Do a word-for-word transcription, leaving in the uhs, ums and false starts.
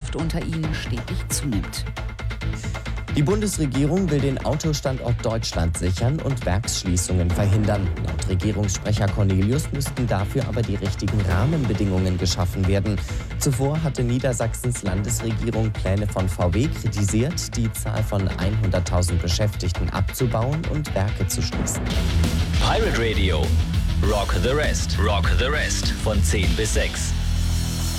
Bereitschaft unter ihnen stetig zunimmt. Die Bundesregierung will den Autostandort Deutschland sichern und Werksschließungen verhindern. Laut Regierungssprecher Cornelius müssten dafür aber die richtigen Rahmenbedingungen geschaffen werden. Zuvor hatte Niedersachsens Landesregierung Pläne von V W kritisiert, die Zahl von hunderttausend Beschäftigten abzubauen und Werke zu schließen. Pirate Radio. Rock the Rest. Rock the Rest. Von zehn bis sechs.